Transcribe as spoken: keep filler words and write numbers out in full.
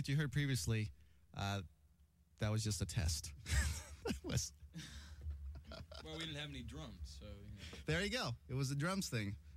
you heard previously, uh, that was just a test. was Well, we didn't have any drums, so. You know. There you go. It was the drums thing.